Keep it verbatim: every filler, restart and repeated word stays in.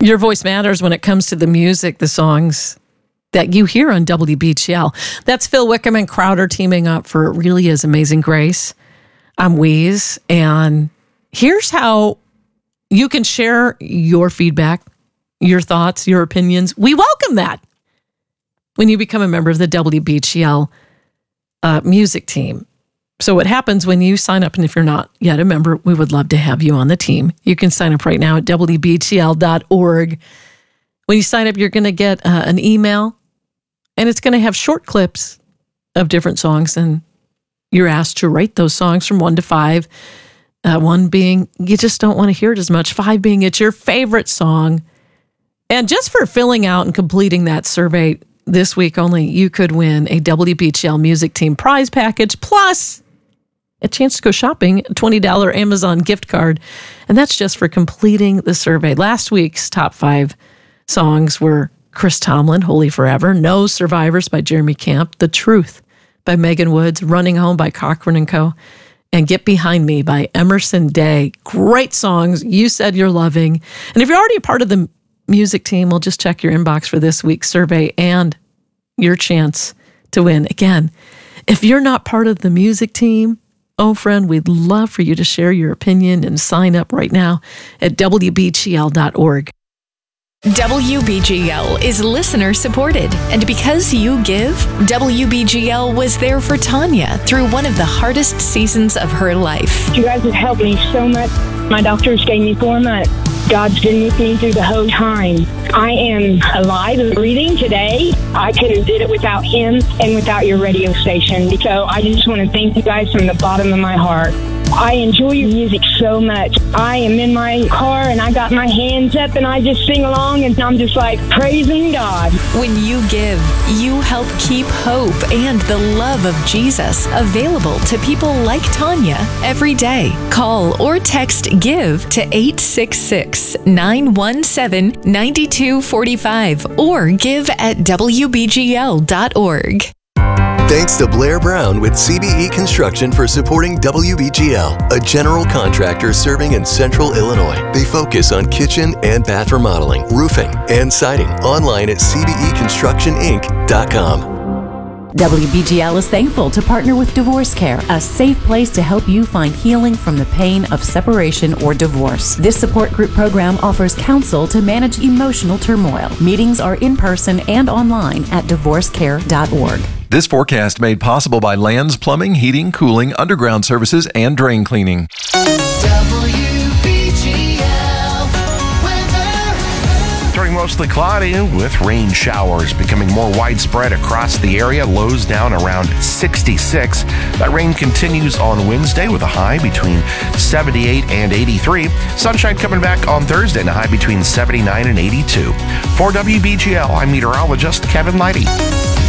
Your voice matters when it comes to the music, the songs that you hear on W B G L. That's Phil Wickham and Crowder teaming up for It Really Is Amazing Grace. I'm Weeze, and here's how you can share your feedback, your thoughts, your opinions. We welcome that when you become a member of the W B G L uh, music team. So what happens when you sign up, and if you're not yet a member, we would love to have you on the team. You can sign up right now at W B G L dot org. When you sign up, you're going to get uh, an email, and it's going to have short clips of different songs, and you're asked to rate those songs from one to five. Uh, one being you just don't want to hear it as much, five being it's your favorite song. And just for filling out and completing that survey this week only, you could win a W B G L Music Team prize package, plus a chance to go shopping, a twenty dollars Amazon gift card. And that's just for completing the survey. Last week's top five songs were Chris Tomlin, Holy Forever, No Survivors by Jeremy Camp, The Truth by Megan Woods, Running Home by Cochran and Co., and Get Behind Me by Emerson Day. Great songs you said you're loving. And if you're already a part of the music team, we'll just check your inbox for this week's survey and your chance to win. Again, if you're not part of the music team, oh, friend, we'd love for you to share your opinion and sign up right now at W B G L dot org. W B G L is listener supported, and because you give, W B G L was there for Tanya through one of the hardest seasons of her life. You guys have helped me so much. My doctors gave me four months. God's been with me through the whole time. I am alive and breathing today. I couldn't have did it without him and without your radio station. So I just want to thank you guys from the bottom of my heart. I enjoy your music so much. I am in my car and I got my hands up and I just sing along and I'm just like praising God. When you give, you help keep hope and the love of Jesus available to people like Tanya every day. Call or text GIVE to eight six six, nine one seven, nine two four five or give at W B G L dot org. Thanks to Blair Brown with C B E Construction for supporting W B G L, a general contractor serving in Central Illinois. They focus on kitchen and bath remodeling, roofing, and siding. Online at C B E construction inc dot com. W B G L is thankful to partner with Divorce Care, a safe place to help you find healing from the pain of separation or divorce. This support group program offers counsel to manage emotional turmoil. Meetings are in person and online at divorce care dot org. This forecast made possible by Lands Plumbing, Heating, Cooling, Underground Services, and Drain Cleaning. W B G L weather. Turning mostly cloudy with rain showers becoming more widespread across the area. Lows down around sixty-six. That rain continues on Wednesday with a high between seventy-eight and eighty-three. Sunshine coming back on Thursday and a high between seventy-nine and eighty-two. For W B G L, I'm meteorologist Kevin Leidy.